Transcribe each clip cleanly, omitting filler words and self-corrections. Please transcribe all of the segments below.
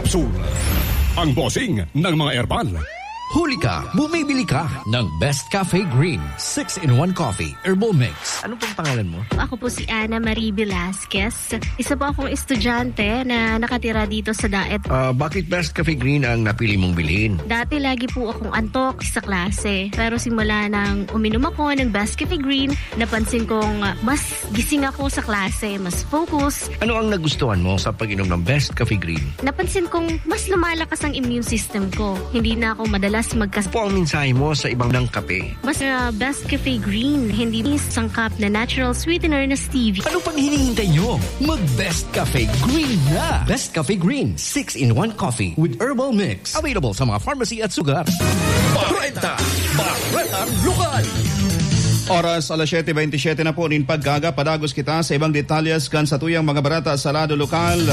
Capsule. Ang bossing ng mga herbal. Huli ka, bumibili ka ng Best Cafe Green 6-in-1 Coffee Herbal Mix. Ano pong pangalan mo? Ako po si Ana Marie Velasquez. Isa po akong estudyante na nakatira dito sa Daet. Bakit Best Cafe Green ang napili mong bilhin? Dati lagi po akong antok sa klase. Pero simula nang uminom ako ng Best Cafe Green, napansin kong mas gising ako sa klase, mas focus. Ano ang nagustuhan mo sa pag-inom ng Best Cafe Green? Napansin kong mas lumalakas ang immune system ko. Hindi na ako madalas Po ang mensahe mo sa ibang ng kape? Mas Best Cafe Green, hindi sangkap na natural sweetener na stevia. Ano pang hinihintay nyo? Mag-Best Cafe Green na! Best Cafe Green 6-in-1 Coffee with Herbal Mix. Available sa mga pharmacy at sugar. Barreta! Barreta Lokal! Oras alas 7:27 na po nin paggaga. Padagos kita sa ibang detalyes kan sa tuyang mga barata sa lado lokal.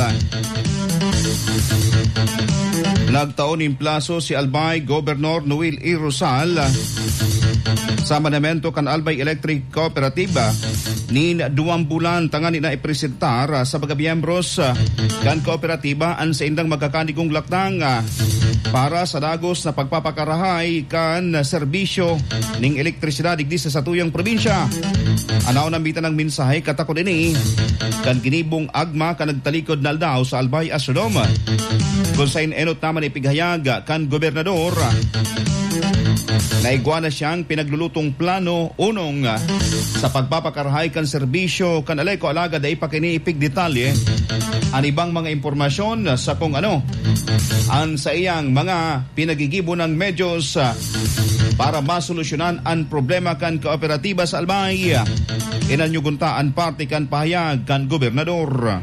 Nagtaon in plaso si Albay Gobernador Noel E. Rosal sa manamento kan Albay Electric Cooperative nin 2 bulan tangani na ipresentar sa mga miyembros kan kooperatiba an sa indang magkakanigong lakdang para sa dagos na pagpapakarahay kan serbisyo ning elektrisidad digdi sa satuyang probinsya. Anaw nambitan ng mensahe katakod ini kan ginibong agma kan nagtalikod na aldaw sa Albay Asrodom. Kung sa inenot naman ipighayag kan gobernador, naigwa na siyang pinaglulutong plano unong sa pagpapakarahay kan serbisyo kan alay ko alaga da ipakiniipig detalye ang ibang mga impormasyon sa kung ano ang sa iyang mga pinagigibo ng medyos para masolusyonan ang problema kan kooperatiba sa Albay. Inanyuguntaan parte kan pahayag kan gobernador.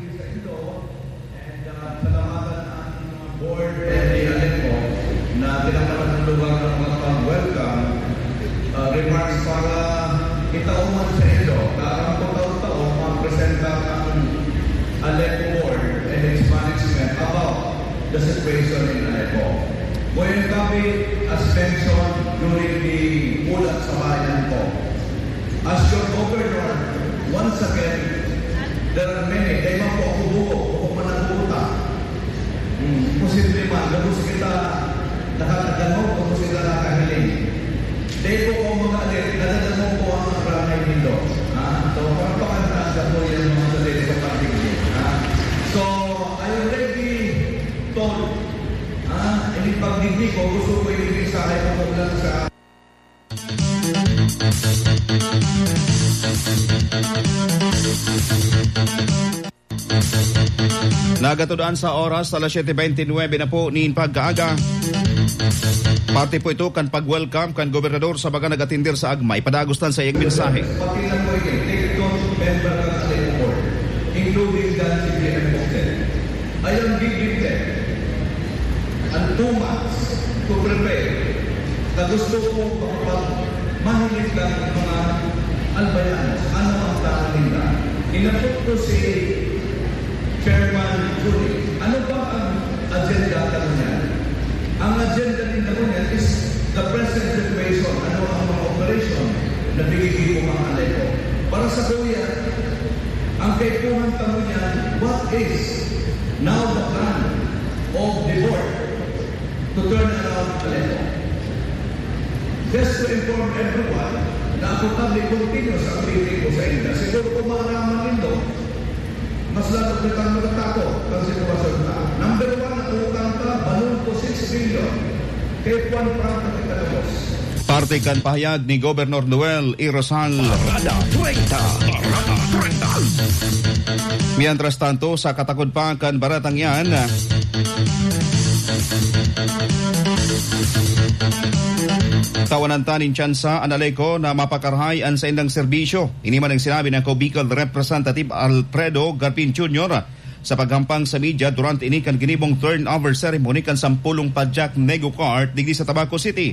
Remarks para itauman sa ilo na ang taon-taon mag-presenta ang Aleppo Board and its management about the situation in Aleppo. When kami, as mentioned during the ulat sa bayan ko, as your governor, once again, there are many, dahil man po ako buo, o managuta. Posible man, labos kita nakakagano, o sila nakahiling. Dahil po kung mga alit, nadadamo po ang maramay nito. So, parang pakanta po yan mga salit sa pagiging. So, I already told, ini pagdigdi ko, gusto ko yung isahay ko mula sa Nagatudaan sa oras, alas 7:29 na po niin pagkaaga. Parte po ito kan pag-welcome kan gobernador sa baga nagatindir sa agma. Ipadagustan sa iyang mensahe. Pati lang po ito, take it on to member ng Aleppo Board, including the CBN Hotel. I am giving them and 2 months to prepare na gusto ko mahilig lang ng mga albayanos. Ano ang plano nila? Inapot ko si Chairman Julie. Ano ba ang agenda ka niya? Ang agenda nila niya is the present situation. Ano ang mga operation na bigigil ko mga Aleppo. Para sa kuya, ang kaipuhan tanong niya, what is now the plan of the board to turn around Aleppo? Just to inform everyone na ako kami continuous activity ko sa India. Siguro kung makaraman nito, mas lalong na kang magatato ang sitwasyon na. Number 1, utang ka, balon ko 6 billion. Kaya Juan Frank na kitalabos. Parte kan pahayag ni Gobernador Noel E. Rosal. Barreta 30. Mientras tanto, sa katakod pa kan baratang yan, tawanan tanin tsansa ang Aleppo na mapakarahay ang sa indang serbisyo. Ini man ang sinabi ng Bicol Representative Alfredo Garpin Jr. sa paghampang sa media durante ini kan ginibong turnover ceremony kan 10 padjak nego cart digdi sa Tabaco City.